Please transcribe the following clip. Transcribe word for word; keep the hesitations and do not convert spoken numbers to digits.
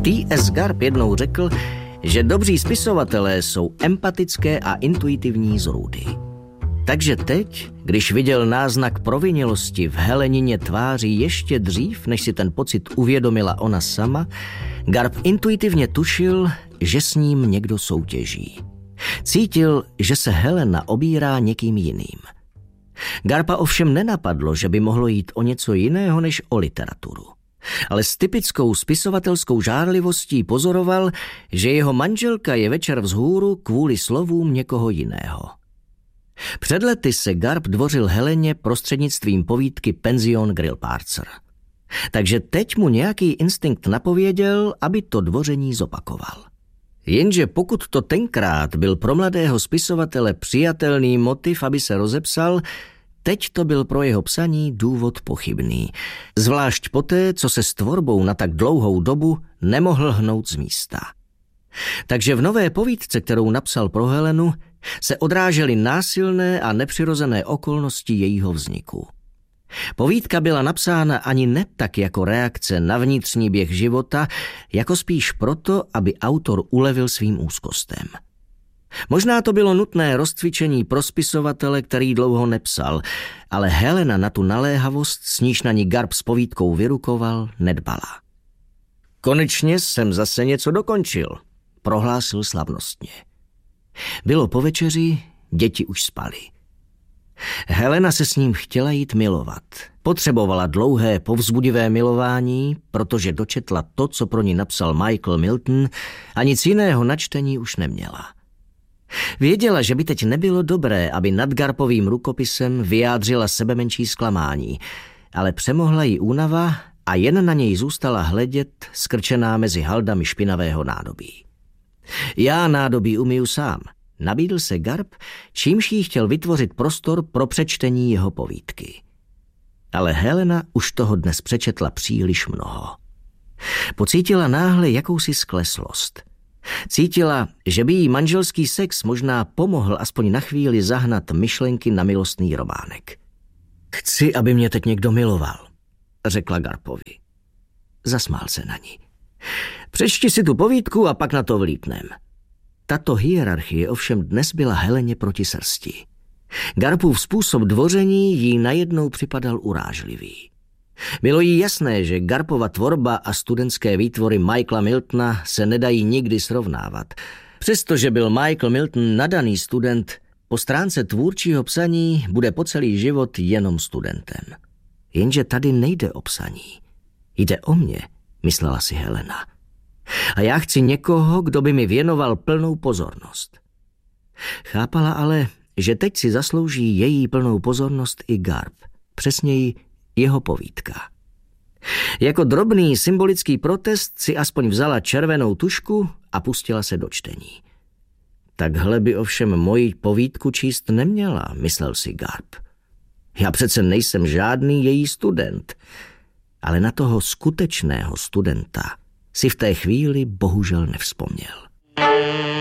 T S Garp jednou řekl, že dobří spisovatelé jsou empatické a intuitivní zrůdy. Takže teď, když viděl náznak provinělosti v Helenině tváři ještě dřív, než si ten pocit uvědomila ona sama, Garp intuitivně tušil, že s ním někdo soutěží. Cítil, že se Helena obírá někým jiným. Garpa ovšem nenapadlo, že by mohlo jít o něco jiného než o literaturu. Ale s typickou spisovatelskou žárlivostí pozoroval, že jeho manželka je večer vzhůru kvůli slovům někoho jiného. Před lety se Garp dvořil Heleně prostřednictvím povídky Pension Grillparzer. Takže teď mu nějaký instinkt napověděl, aby to dvoření zopakoval. Jenže pokud to tenkrát byl pro mladého spisovatele přijatelný motiv, aby se rozepsal, teď to byl pro jeho psaní důvod pochybný. Zvlášť poté, co se s tvorbou na tak dlouhou dobu nemohl hnout z místa. Takže v nové povídce, kterou napsal pro Helenu, se odrážely násilné a nepřirozené okolnosti jejího vzniku. Povídka byla napsána ani ne tak jako reakce na vnitřní běh života, jako spíš proto, aby autor ulevil svým úzkostem. Možná to bylo nutné rozcvičení pro spisovatele, který dlouho nepsal, ale Helena na tu naléhavost, s níž na ní Garp s povídkou vyrukoval, nedbala. Konečně jsem zase něco dokončil, prohlásil slavnostně. Bylo po večeři, děti už spaly. Helena se s ním chtěla jít milovat. Potřebovala dlouhé povzbudivé milování, protože dočetla to, co pro ní napsal Michael Milton, a nic jiného na čtení už neměla. Věděla, že by teď nebylo dobré, aby nad Garpovým rukopisem vyjádřila sebemenší zklamání, ale přemohla jí únava a jen na něj zůstala hledět, skrčená mezi haldami špinavého nádobí. Já nádobí umiju sám, nabídl se Garp, čímž jí chtěl vytvořit prostor pro přečtení jeho povídky. Ale Helena už toho dnes přečetla příliš mnoho. Pocítila náhle jakousi skleslost. Cítila, že by jí manželský sex možná pomohl aspoň na chvíli zahnat myšlenky na milostný románek. Chci, aby mě teď někdo miloval, řekla Garpovi. Zasmál se na ní. Přečti si tu povídku a pak na to vlítnem. Tato hierarchie ovšem dnes byla Heleně proti srsti. Garpův způsob dvoření jí najednou připadal urážlivý. Bylo jí jasné, že Garpova tvorba a studentské výtvory Michaela Miltona se nedají nikdy srovnávat. Přestože byl Michael Milton nadaný student, po stránce tvůrčího psaní bude po celý život jenom studentem. Jenže tady nejde o psaní. Jde o mě, myslela si Helena. A já chci někoho, kdo by mi věnoval plnou pozornost. Chápala ale, že teď si zaslouží její plnou pozornost i Garp, přesněji jeho povídka. Jako drobný symbolický protest si aspoň vzala červenou tužku a pustila se do čtení. Takhle by ovšem moji povídku číst neměla, myslel si Garp. Já přece nejsem žádný její student, ale na toho skutečného studenta si v té chvíli bohužel nevzpomněl.